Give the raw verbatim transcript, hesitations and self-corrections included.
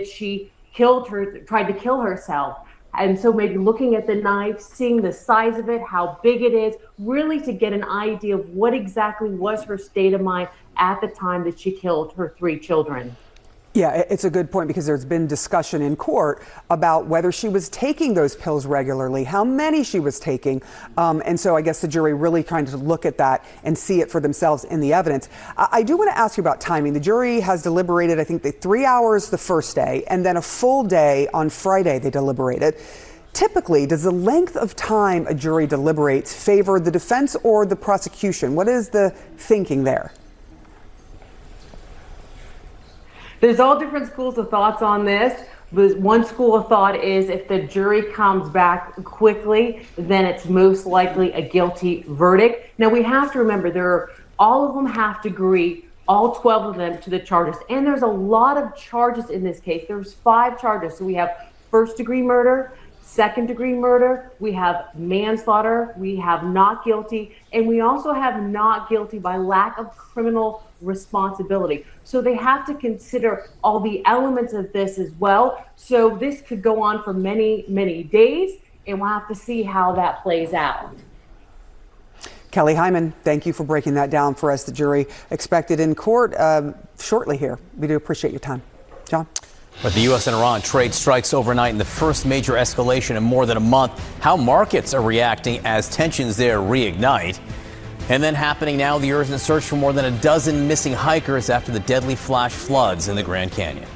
that she killed her, tried to kill herself. And so maybe looking at the knife, seeing the size of it, how big it is, really to get an idea of what exactly was her state of mind at the time that she killed her three children. Yeah, it's a good point, because there's been discussion in court about whether she was taking those pills regularly, how many she was taking. Um, and so I guess the jury really trying to look at that and see it for themselves in the evidence. I, I do want to ask you about timing. The jury has deliberated, I think, the three hours the first day, and then a full day on Friday they deliberated. Typically, does the length of time a jury deliberates favor the defense or the prosecution? What is the thinking there? There's all different schools of thoughts on this. One school of thought is if the jury comes back quickly, then it's most likely a guilty verdict. Now, we have to remember, there are, all of them have to agree, all twelve of them, to the charges. And there's a lot of charges in this case. There's five charges. So we have first degree murder, second degree murder, we have manslaughter, we have not guilty, and we also have not guilty by lack of criminal responsibility. So they have to consider all the elements of this as well. So this could go on for many, many days, and we'll have to see how that plays out. Kelly Hyman, thank you for breaking that down for us. The jury expected in court um, shortly here. We do appreciate your time. John? But the U S and Iran trade strikes overnight in the first major escalation in more than a month. How markets are reacting as tensions there reignite. And then happening now, the urgent search for more than a dozen missing hikers after the deadly flash floods in the Grand Canyon.